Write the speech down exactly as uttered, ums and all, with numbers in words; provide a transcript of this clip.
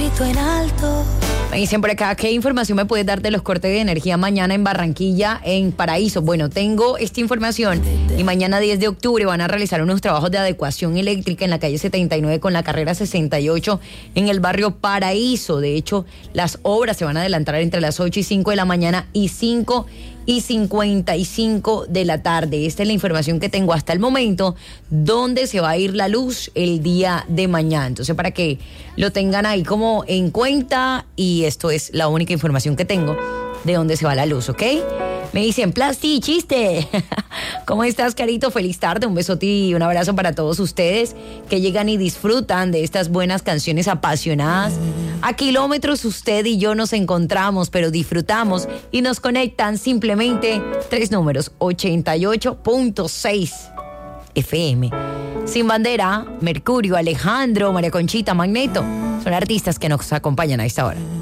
grito en alto. Me dicen por acá, ¿qué información me puedes dar de los cortes de energía mañana en Barranquilla, en Paraíso? Bueno, tengo esta información y mañana diez de octubre van a realizar unos trabajos de adecuación eléctrica en la calle setenta y nueve con la carrera sesenta y ocho en el barrio Paraíso. De hecho, las obras se van a adelantar entre las ocho y cinco de la mañana y cinco y cincuenta y cinco de la tarde. Esta es la información que tengo hasta el momento, donde se va a ir la luz el día de mañana. Entonces, para que lo tengan ahí como en cuenta, y esto es la única información que tengo de dónde se va la luz, ¿ok? Me dicen, Plasti, chiste. ¿Cómo estás, Carito? Feliz tarde, un besote y un abrazo para todos ustedes que llegan y disfrutan de estas buenas canciones apasionadas. A kilómetros usted y yo nos encontramos, pero disfrutamos y nos conectan simplemente tres números, ochenta y ocho punto seis F M. Sin Bandera, Mercurio, Alejandro, María Conchita, Magneto, son artistas que nos acompañan a esta hora.